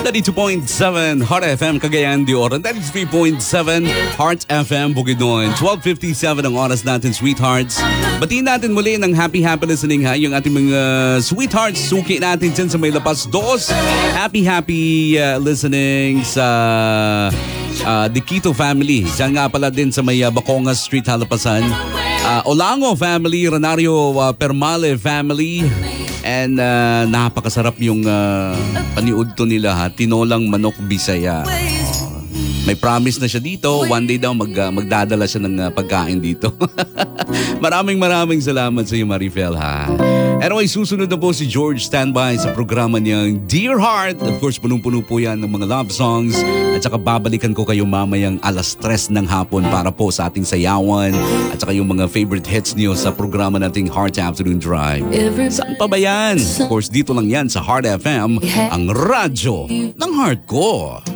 92.7 Heart FM Cagayan de Oro. 93.7 Heart FM Bukidnon. 12:57 ang oras natin, sweethearts. Batiin natin muli ng happy listening ha. Yung ating mga sweethearts, suki natin dyan sa may Lapas Dos. Happy listening sa Dikito family. Diyan nga pala din sa may Bacongas Street, Halapasan. Olango family, Renario Permale family. And napakasarap yung paniudto nila ha. Tinolang manok Bisaya. May promise na siya dito. One day daw magdadala siya ng pagkain dito. Maraming salamat sa iyo, Marifel ha. Anyway, susunod na po si George standby sa programa niyang Dear Heart. Of course, punong-puno po yan ng mga love songs. At saka babalikan ko kayo mamayang 3:00 ng hapon para po sa ating sayawan. At saka yung mga favorite hits niyo sa programa nating Heart Afternoon Drive. Saan pa ba yan? Of course, dito lang yan sa Heart FM, ang radyo ng heart ko.